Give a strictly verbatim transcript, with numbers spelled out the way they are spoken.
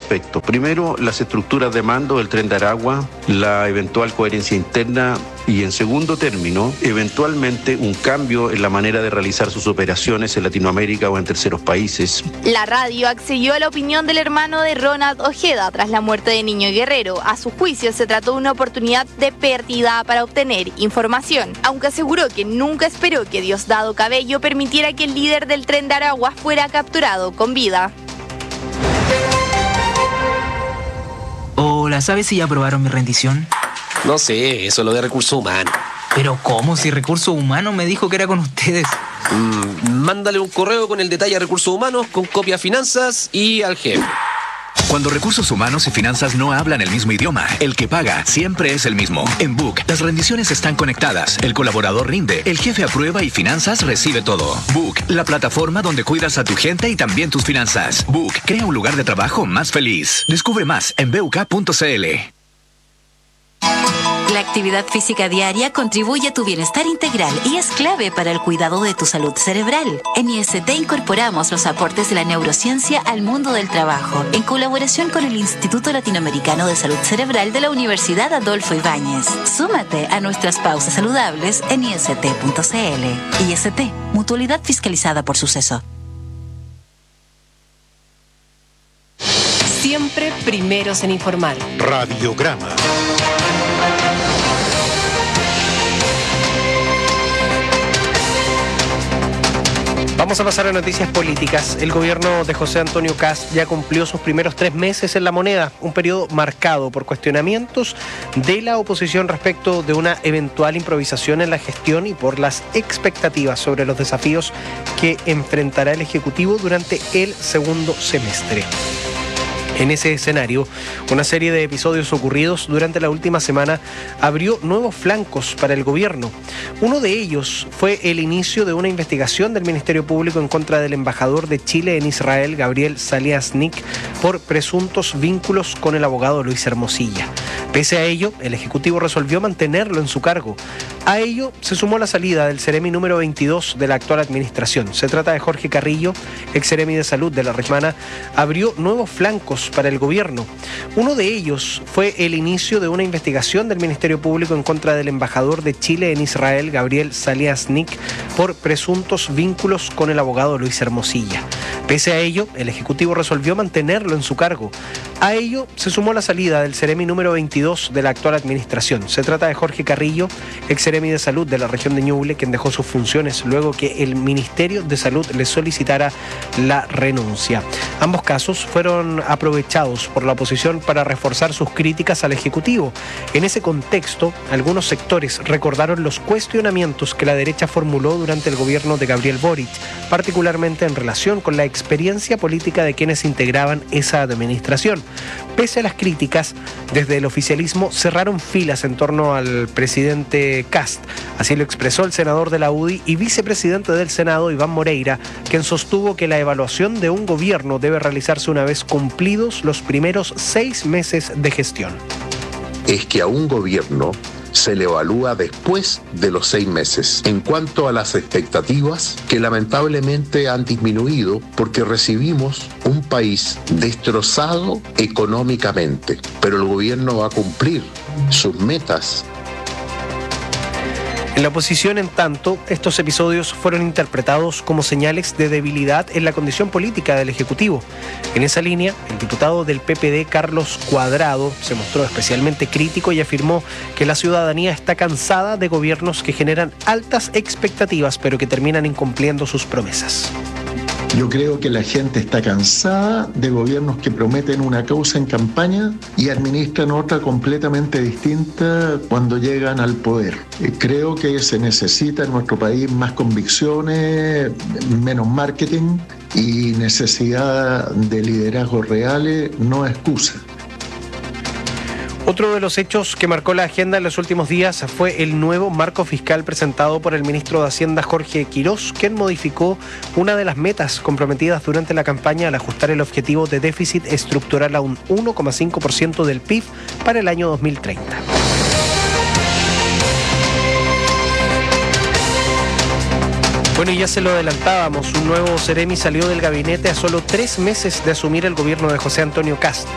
aspectos. Primero, las estructuras de mando del Tren de Aragua, la eventual coherencia interna y, en segundo término, eventualmente un cambio en la manera de realizar sus operaciones en Latinoamérica o en terceros países. La radio accedió a la opinión del hermano de Ronald Ojeda tras la muerte de Niño Guerrero. A su juicio, se trató de una oportunidad de pérdida para obtener información, aunque aseguró que nunca esperó que Diosdado Cabello permitiera que el líder del Tren de Aragua fuera capturado con vida. Hola, ¿sabes si ya aprobaron mi rendición? No sé, eso es lo de recursos humanos. ¿Pero cómo? Si Recursos Humanos me dijo que era con ustedes. Mm, mándale un correo con el detalle a Recursos Humanos, con copia a Finanzas y al jefe. Cuando Recursos Humanos y Finanzas no hablan el mismo idioma, el que paga siempre es el mismo. En Book, las rendiciones están conectadas, el colaborador rinde, el jefe aprueba y Finanzas recibe todo. Book, la plataforma donde cuidas a tu gente y también tus finanzas. Book, crea un lugar de trabajo más feliz. Descubre más en b u k punto c l. La actividad física diaria contribuye a tu bienestar integral y es clave para el cuidado de tu salud cerebral. En I S T incorporamos los aportes de la neurociencia al mundo del trabajo, en colaboración con el Instituto Latinoamericano de Salud Cerebral de la Universidad Adolfo Ibáñez. Súmate a nuestras pausas saludables en i s t punto c l. I S T, mutualidad fiscalizada por Suceso. Siempre primeros en informar. Radiograma. Vamos a pasar a noticias políticas. El gobierno de José Antonio Kast ya cumplió sus primeros tres meses en la moneda, un periodo marcado por cuestionamientos de la oposición respecto de una eventual improvisación en la gestión y por las expectativas sobre los desafíos que enfrentará el Ejecutivo durante el segundo semestre. En ese escenario, una serie de episodios ocurridos durante la última semana abrió nuevos flancos para el gobierno. Uno de ellos fue el inicio de una investigación del Ministerio Público en contra del embajador de Chile en Israel, Gabriel Saliasnik, por presuntos vínculos con el abogado Luis Hermosilla. Pese a ello, el Ejecutivo resolvió mantenerlo en su cargo. A ello se sumó la salida del Seremi número veintidós de la actual administración. Se trata de Jorge Carrillo, ex Seremi de Salud de la región, abrió nuevos flancos para el gobierno. Uno de ellos fue el inicio de una investigación del Ministerio Público en contra del embajador de Chile en Israel, Gabriel Saliasnik, por presuntos vínculos con el abogado Luis Hermosilla. Pese a ello, el Ejecutivo resolvió mantenerlo en su cargo. A ello se sumó la salida del Seremi número veintidós de la actual administración. Se trata de Jorge Carrillo, ex Seremi de Salud de la región de Ñuble, quien dejó sus funciones luego que el Ministerio de Salud le solicitara la renuncia. Ambos casos fueron aprovechados por la oposición para reforzar sus críticas al Ejecutivo. En ese contexto, algunos sectores recordaron los cuestionamientos que la derecha formuló durante el gobierno de Gabriel Boric, particularmente en relación con la experiencia política de quienes integraban esa administración. Pese a las críticas, desde el oficialismo cerraron filas en torno al presidente Kast. Así lo expresó el senador de la U D I y vicepresidente del Senado, Iván Moreira, quien sostuvo que la evaluación de un gobierno debe realizarse una vez cumplidos los primeros seis meses de gestión. Es que a un gobierno se le evalúa después de los seis meses. En cuanto a las expectativas, que lamentablemente han disminuido porque recibimos un país destrozado económicamente, pero el gobierno va a cumplir sus metas. En la oposición, en tanto, estos episodios fueron interpretados como señales de debilidad en la condición política del Ejecutivo. En esa línea, el diputado del P P D, Carlos Cuadrado, se mostró especialmente crítico y afirmó que la ciudadanía está cansada de gobiernos que generan altas expectativas pero que terminan incumpliendo sus promesas. Yo creo que la gente está cansada de gobiernos que prometen una causa en campaña y administran otra completamente distinta cuando llegan al poder. Creo que se necesita en nuestro país más convicciones, menos marketing y necesidad de liderazgos reales, no excusa. Otro de los hechos que marcó la agenda en los últimos días fue el nuevo marco fiscal presentado por el ministro de Hacienda, Jorge Quirós, quien modificó una de las metas comprometidas durante la campaña al ajustar el objetivo de déficit estructural a un uno coma cinco por ciento del P I B para el año dos mil treinta. Bueno, y ya se lo adelantábamos, un nuevo Seremi salió del gabinete a solo tres meses de asumir el gobierno de José Antonio Kast.